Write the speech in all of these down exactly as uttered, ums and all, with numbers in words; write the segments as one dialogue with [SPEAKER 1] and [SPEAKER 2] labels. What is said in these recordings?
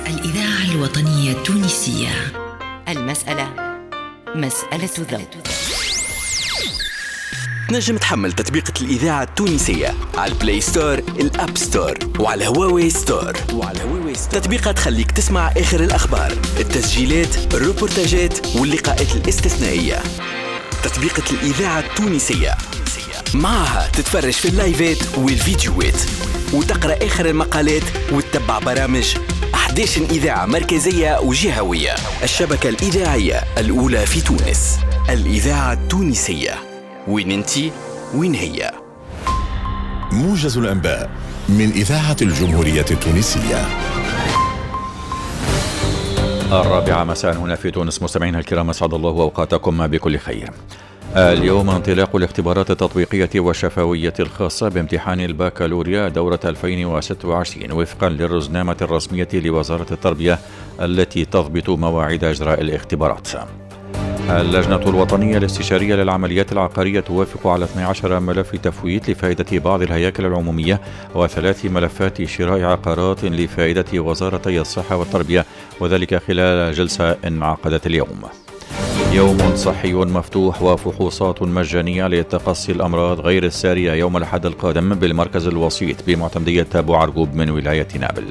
[SPEAKER 1] الإذاعة الوطنية التونسية.
[SPEAKER 2] المسألة مسألة ذوق.
[SPEAKER 3] نجم تحمل تطبيقة الإذاعة التونسية على البلاي ستور، الأب ستور، وعلى هواوي ستور. وعلى هواوي ستور تطبيقة تخليك تسمع آخر الأخبار، التسجيلات، الروبورتاجات واللقاءات الاستثنائية. تطبيقة الإذاعة التونسية معها تتفرج في اللايفات والفيديوهات وتقرأ آخر المقالات وتتبع برامج أحد عشر إذاعة مركزية وجهوية. الشبكة الإذاعية الأولى في تونس، الإذاعة التونسية. وين انتي؟ وين هي؟
[SPEAKER 4] موجز الأنباء من إذاعة الجمهورية التونسية.
[SPEAKER 5] الرابعة مساء هنا في تونس. مستمعينا الكرام، أسعد الله أوقاتكم بكل خير. اليوم انطلاق الاختبارات التطبيقية والشفوية الخاصة بامتحان البكالوريا دورة ألفين وستة وعشرين وفقا للرزنامة الرسمية لوزارة التربية التي تضبط مواعيد إجراء الاختبارات. اللجنة الوطنية الاستشارية للعمليات العقارية توافق على اثني عشر ملف تفويت لفائدة بعض الهياكل العمومية وثلاث ملفات شراء عقارات لفائدة وزارتي الصحة والتربية، وذلك خلال جلسة انعقدت اليوم. يوم صحي مفتوح وفحوصات مجانية لتقصي الأمراض غير السارية يوم الأحد القادم بالمركز الوسيط بمعتمدية أبو عرقوب من ولاية نابل.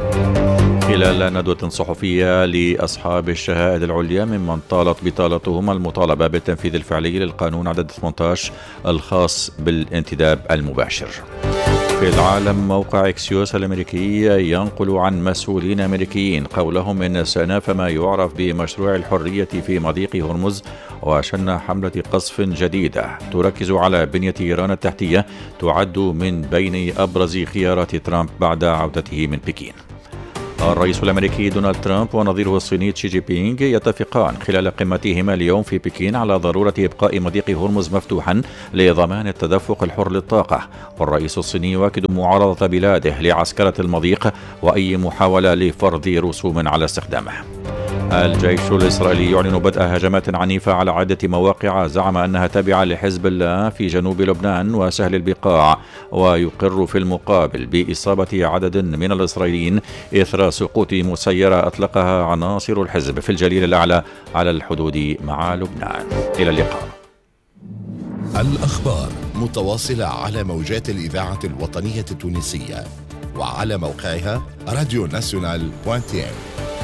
[SPEAKER 5] خلال ندوة صحفية لأصحاب الشهائد العليا ممن طالت بطالتهم المطالبة بالتنفيذ الفعلي للقانون عدد ثمانية عشر الخاص بالانتداب المباشر. في العالم، موقع إكسيوس الأمريكي ينقل عن مسؤولين أمريكيين قولهم إن سناف ما يعرف بمشروع الحرية في مضيق هرمز وشن حملة قصف جديدة تركز على بنية إيران التحتية تعد من بين أبرز خيارات ترامب بعد عودته من بكين. الرئيس الأمريكي دونالد ترامب ونظيره الصيني شي جي بينغ يتفقان خلال قمتهما اليوم في بكين على ضرورة إبقاء مضيق هرمز مفتوحا لضمان التدفق الحر للطاقة، والرئيس الصيني يؤكد معارضة بلاده لعسكرة المضيق وأي محاولة لفرض رسوم على استخدامه. الجيش الإسرائيلي يعلن بدء هجمات عنيفة على عدة مواقع زعم أنها تابعة لحزب الله في جنوب لبنان وسهل البقاع، ويقر في المقابل بإصابة عدد من الإسرائيليين إثر سقوط مسيرة أطلقها عناصر الحزب في الجليل الأعلى على الحدود مع لبنان. إلى اللقاء.
[SPEAKER 4] الأخبار متواصلة على موجات الإذاعة الوطنية التونسية وعلى موقعها راديو ناسيونال دوت تي ام.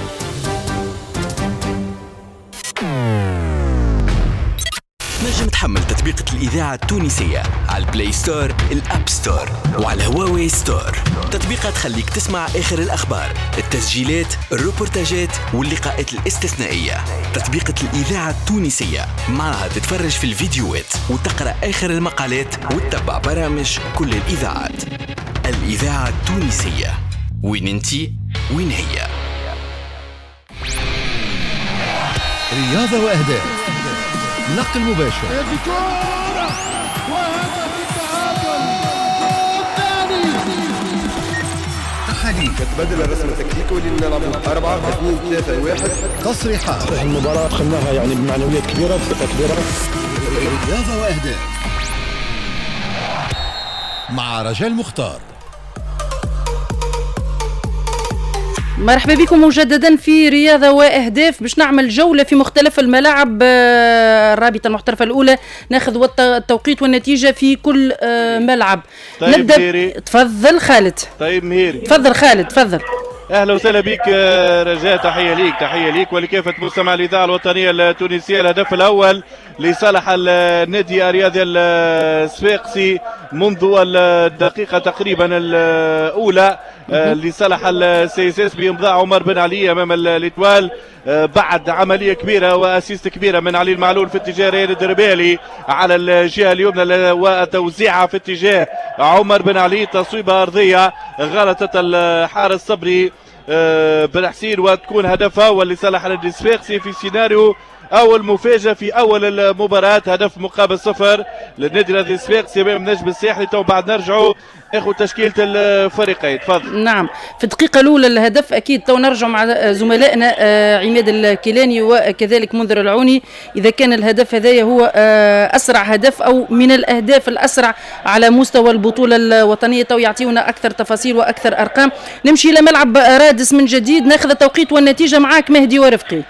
[SPEAKER 3] نجم تحمل تطبيقة الإذاعة التونسية على البلاي ستور، الأب ستور، وعلى هواوي ستور. تطبيقة تخليك تسمع آخر الأخبار، التسجيلات، الروبورتاجات واللقاءات الاستثنائية. تطبيقة الإذاعة التونسية معها تتفرج في الفيديوهات وتقرأ آخر المقالات وتتبع برامج كل الإذاعات. الإذاعة التونسية، وين انتي؟ وين هي؟
[SPEAKER 6] رياضة وأهداف، نقل مباشر، تحاليل،
[SPEAKER 7] تبدل الرسم التكتيكي واللي نلعبوا أربعة اثنين ثلاثة واحد،
[SPEAKER 6] تصريحات.
[SPEAKER 8] المباراة خلناها يعني بمعنويات كبيرة بثقة كبيرة.
[SPEAKER 6] رياضة وأهداف مع رجال مختار.
[SPEAKER 9] مرحبا بكم مجددا في رياضة وأهداف باش نعمل جولة في مختلف الملاعب. الرابطة المحترفة الأولى ناخذ التوقيت والنتيجة في كل ملعب.
[SPEAKER 10] طيب
[SPEAKER 9] نبدأ
[SPEAKER 10] مهيري.
[SPEAKER 9] تفضل خالد.
[SPEAKER 10] طيب مهيري.
[SPEAKER 9] تفضل خالد تفضل.
[SPEAKER 10] اهلا وسهلا بك رجاء، تحيه ليك تحيه ليك ولكافه مستمع الاذاعه الوطنيه التونسيه. الهدف الاول لصالح النادي الرياضي الصفاقسي منذ الدقيقه تقريبا الاولى لصالح السيساس بامضاء عمر بن علي امام الاتوال بعد عمليه كبيره واسيست كبيره من علي المعلول في اتجاه ريال الدربالي على الجهه اليمنى وتوزيعها في اتجاه عمر بن علي، تصويبه ارضيه غلطت الحارس صبري بن حسين وتكون هدفها واللي صالح النادي الصفاقسي في سيناريو اول مفاجاه في اول المباراه، هدف مقابل صفر للنادي الرياضي الصفاقسي امام النجم الساحلي. تو بعد نرجعوا ناخذ تشكيله الفريقين. تفضل.
[SPEAKER 9] نعم، في الدقيقه الاولى الهدف اكيد. تو نرجع مع زملائنا عماد الكيلاني وكذلك منذر العوني اذا كان الهدف هذايا هو اسرع هدف او من الاهداف الاسرع على مستوى البطوله الوطنيه. تو يعطيونا اكثر تفاصيل واكثر ارقام. نمشي الى ملعب رادس من جديد، ناخذ التوقيت والنتيجه معاك مهدي ورفقي.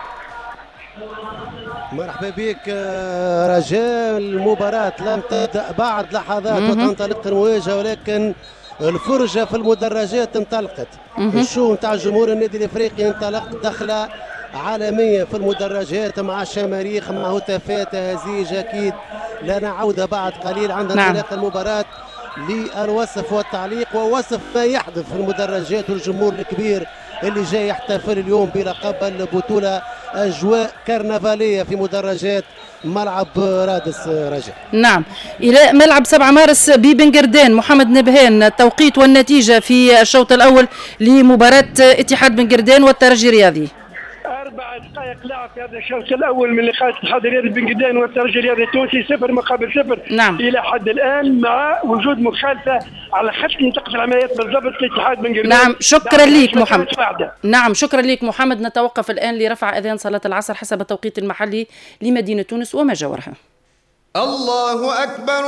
[SPEAKER 11] مرحبا بك رجاء. المباراة لم تبدأ بعد لحظات وتنطلق المواجهة، ولكن الفرجة في المدرجات انطلقت. الشو نتاع الجمهور النادي الافريقي انطلق دخلة عالمية في المدرجات مع شماريخ مع هتافات هزيج. اكيد لا نعود بعد قليل عند انطلاق المباراة للوصف والتعليق ووصف ما يحدث في المدرجات والجمهور الكبير اللي جاي يحتفل اليوم بلقب البطولة. أجواء كرنفالية في مدرجات ملعب رادس رجاء.
[SPEAKER 9] نعم، إلى ملعب سبعة مارس ببنجردان. محمد نبهان، التوقيت والنتيجة في الشوط الأول لمباراة اتحاد بنجردان والترجي الرياضي.
[SPEAKER 12] أربع دقائق لعب في هذا الشوط الأول من لقاء الاتحاد الرياضي بنجردان والترجي الرياضي التونسي، صفر مقابل صفر.
[SPEAKER 9] نعم.
[SPEAKER 12] إلى حد الآن مع وجود مخالفة على خط منطقة العمليات بالضبط لاتحاد بنجردان.
[SPEAKER 9] نعم، شكرا لك محمد. نعم، شكرا لك محمد. نتوقف الآن لرفع أذان صلاة العصر حسب التوقيت المحلي لمدينة تونس وما جاورها.
[SPEAKER 13] الله أكبر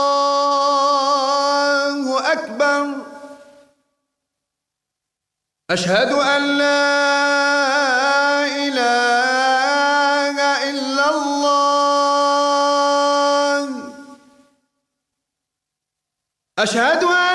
[SPEAKER 13] الله أكبر، أشهد أن لا إله إلا الله، أشهد أن